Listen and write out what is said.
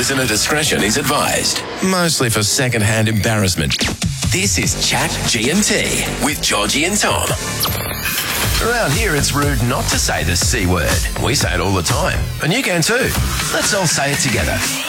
Listener discretion is advised, mostly for second-hand embarrassment. This is Chat G&T with Georgie and Tom. Around here, it's rude not to say the C word. We say it all the time, and you can too. Let's all say it together.